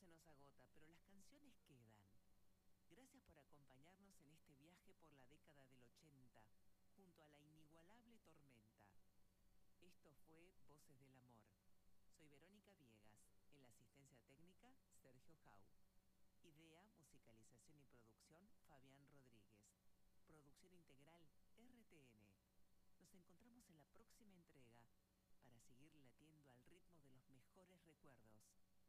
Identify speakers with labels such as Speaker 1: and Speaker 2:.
Speaker 1: se nos agota, pero las canciones quedan. Gracias por acompañarnos en este viaje por la década del 80, junto a la inigualable Tormenta. Esto fue Voces del Amor. Soy Verónica Viegas, en la asistencia técnica Sergio Jau. Idea, musicalización y producción Fabián Rodríguez. Producción integral RTN. Nos encontramos en la próxima entrega para seguir latiendo al ritmo de los mejores recuerdos.